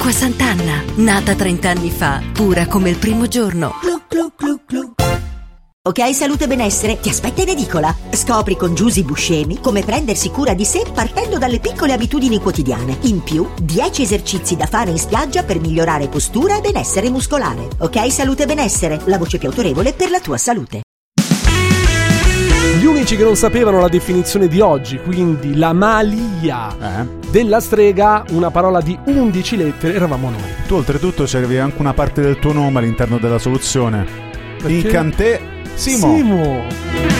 Acqua Sant'Anna, nata 30 anni fa, pura come il primo giorno. Clu, clu, clu, clu. Ok Salute e Benessere ti aspetta in edicola. Scopri con Giusy Buscemi come prendersi cura di sé partendo dalle piccole abitudini quotidiane. In più, 10 esercizi da fare in spiaggia per migliorare postura e benessere muscolare. Ok Salute e Benessere, la voce più autorevole per la tua salute. Gli unici che non sapevano la definizione di oggi, quindi la malia della strega, una parola di 11 lettere, eravamo noi. Tu oltretutto c'avevi anche una parte del tuo nome all'interno della soluzione. Perché? Incantè Simo.